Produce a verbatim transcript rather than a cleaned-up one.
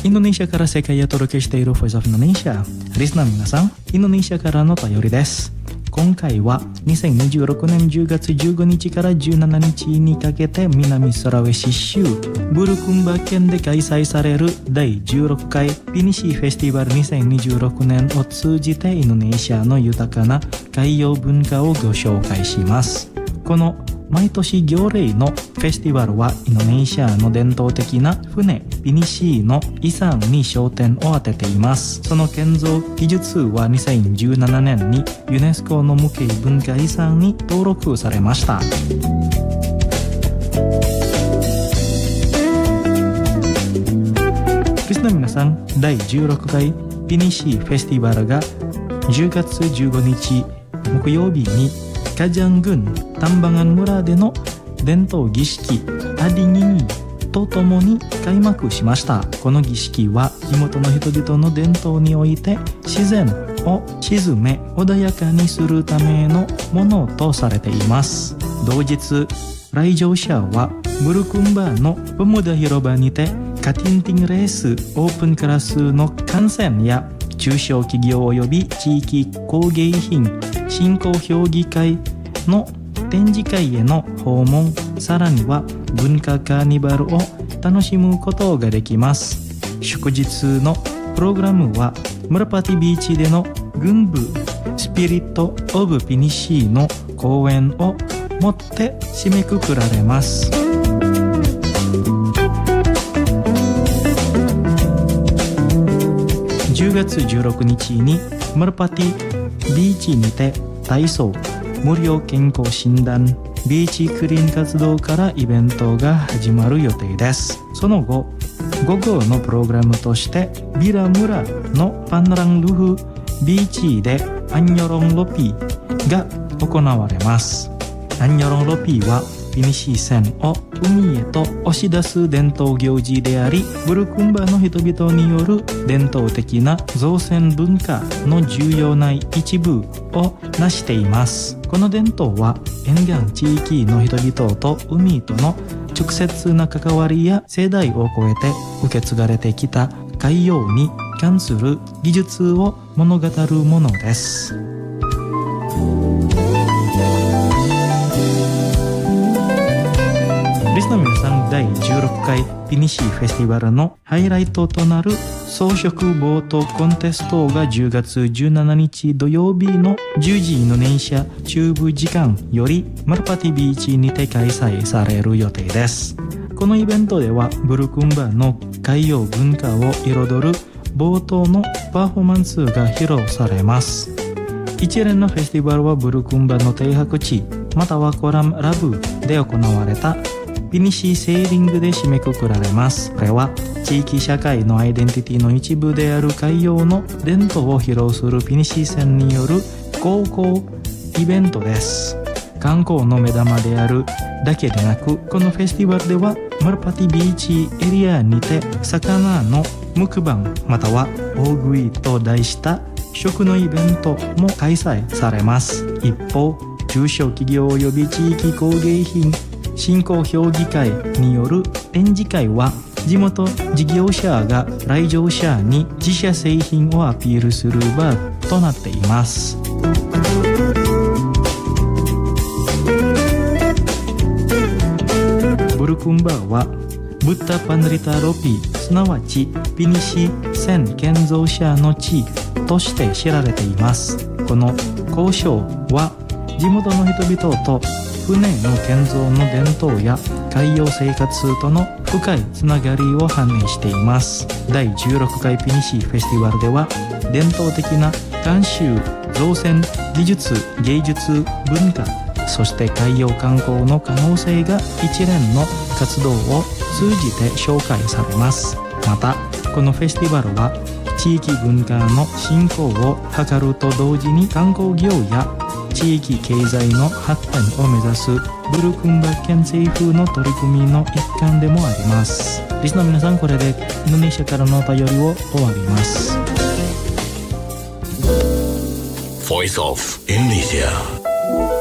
インドネシアから世界へお届けしている Voice of Indonesia。リスナーの皆さん、インドネシアからの便りです。今回はにせんにじゅうろくねんじゅうがつじゅうごにちからじゅうしちにちにかけて南スラウェシ州ブルクンバ県で開催されるだいじゅうろっかいピニシーフェスティバルにせんにじゅうろくねんを通じてインドネシアの豊かな海洋文化をご紹介します。この毎年恒例のフェスティバルはインドネシアの伝統的な船ピニシーの遺産に焦点を当てています。その建造技術はにせんじゅうななねんにユネスコの無形文化遺産に登録されました。リスナーの皆さん、だいじゅうろっかいピニシーフェスティバルがじゅうがつじゅうごにち木曜日にカジャン郡タンバガン村での伝統儀式アディニニとともに開幕しました。この儀式は地元の人々の伝統において自然を鎮め穏やかにするためのものとされています。同日、来場者はブルクンバのペムダ広場にてカティンティンレースオープンクラスの観戦や中小企業及び地域工芸品振興評議会の展示会への訪問、さらには文化カーニバルを楽しむことができます。祝日のプログラムはムラパティビーチでの軍部スピリットオブピニシーの公演をもって締めくくられます。じゅうがつじゅうろくにちにムラパティビーチにて体操、無料健康診断、ビーチクリーン活動からイベントが始まる予定です。その後、午後のプログラムとしてビラ村のパンランルフビーチでアンニョロンロピーが行われます。アンニョロンロピーはピニシー船を海へと押し出す伝統行事であり、ブルクンバの人々による伝統的な造船文化の重要な一部を成しています。この伝統は沿岸地域の人々と海との直接な関わりや世代を超えて受け継がれてきた海洋に関する技術を物語るものです。リスナーの皆さん、だいじゅうろっかいピニシーフェスティバルのハイライトとなる装飾ボートコンテストがじゅうがつじゅうしちにち土曜日のじゅうじインドネシア中部時間よりマルパティビーチにて開催される予定です。このイベントではブルクンバの海洋文化を彩るボートのパフォーマンスが披露されます。一連のフェスティバルはブルクンバの停泊地またはコラムラブで行われたピニシーセーリングで締めくくられます。これは地域社会のアイデンティティの一部である海洋の伝統を披露するピニシー船による高校イベントです。観光の目玉であるだけでなく、このフェスティバルではマルパティビーチエリアにて魚のムクバンまたは大食いと題した食のイベントも開催されます。一方、中小企業及び地域工芸品振興評議会による展示会は地元事業者が来場者に自社製品をアピールする場となっています。ブルクンバーはブッダパンリタロピー、すなわちピニシ船建造者の地として知られています。この交渉は地元の人々と船の建造の伝統や海洋生活との深いつながりを反映しています。だいじゅうろっかいピニシーフェスティバルでは伝統的な慣習、造船技術、芸術、文化、そして海洋観光の可能性が一連の活動を通じて紹介されます。またこのフェスティバルは地域文化の振興を図ると同時に観光業や地域経済の発展を目指すブルクンバ県政府の取り組みの一環でもあります。リスナーの皆さん、これでインドネシアからのお便りを終わります。 Voice of Indonesia